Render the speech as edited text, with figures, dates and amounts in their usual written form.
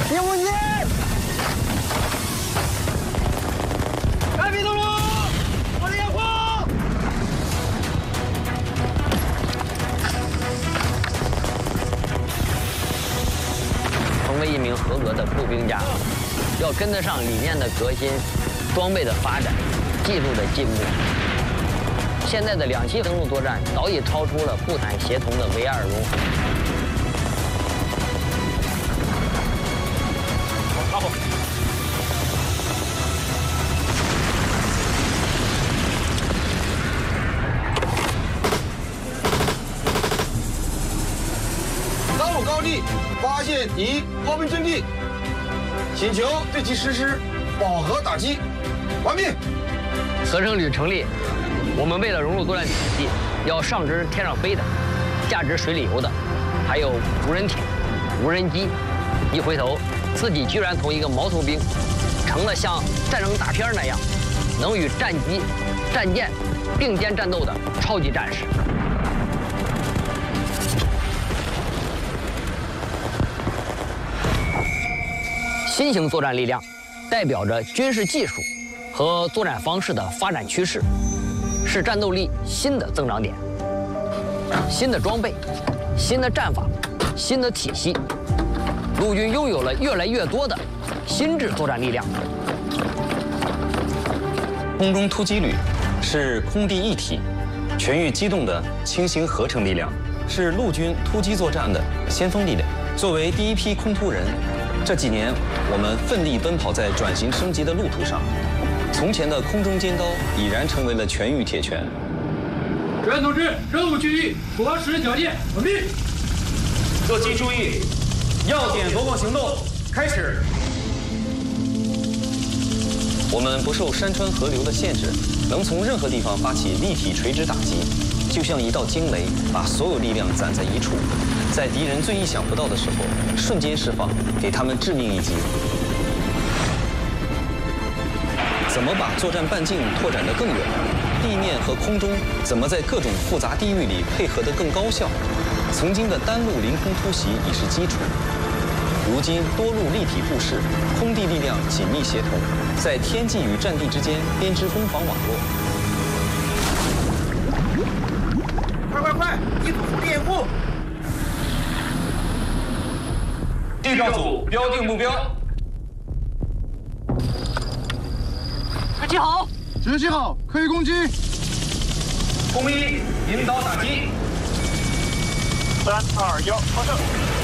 叶无极，开辟道路，我的眼光。 成为一名合格的步兵家，要跟得上理念的革新、装备的发展、技术的进步。现在的2栖登陆作战早已超出了步坦协同的唯二融合。 好。 道路高地发现敌炮兵阵地，请求对其实施饱和打击。完毕。 合成旅成立，我们为了融入作战体系，要上知天上飞的，下知水里游的，还有无人艇、无人机。一回头，自己居然从一个毛头兵，成了像战争大片那样，能与战机、战舰并肩战斗的超级战士。新型作战力量代表着军事技术和作战方式的发展趋势，是战斗力新的增长点。新的装备、新的战法、新的体系，陆军拥有了越来越多的新质作战力量。 空中突击旅是空地一体、全域机动的轻型合成力量，是陆军突击作战的先锋力量。作为第一批空突人，这几年我们奋力奔跑在转型升级的路途上。从前的空中尖刀已然成为了全域铁拳。 志愿同志，任务区域果实矫健，完毕。 各机注意，要点夺光行动开始。 我们不受山川河流的限制，能从任何地方发起立体垂直打击，就像一道惊雷，把所有力量攒在一处，在敌人最意想不到的时候，瞬间释放，给他们致命一击。怎么把作战半径拓展得更远？地面和空中怎么在各种复杂地域里配合得更高效？曾经的单路凌空突袭已是基础，如今多路立体布势，空地力量紧密协同，在天际与战地之间编织攻防网络。 快！一组主力掩护。 地上组标定目标。 指挥好， 指挥好，可以攻击。 空一引导打击。 3、2、1，发射。